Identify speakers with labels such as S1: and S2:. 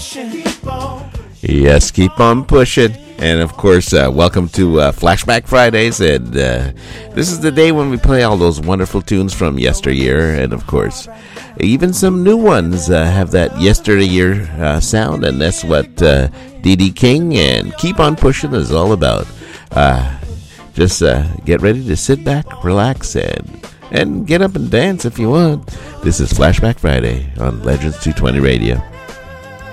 S1: Yes, keep on pushing. And, of course, welcome to Flashback Fridays. And this is the day when we play all those wonderful tunes from yesteryear. And, of course, even some new ones have that yesteryear sound. And that's what D.D. King and Keep on Pushing is all about. Just get ready to sit back, relax, and get up and dance if you want. This is Flashback Friday on Legends 220 Radio.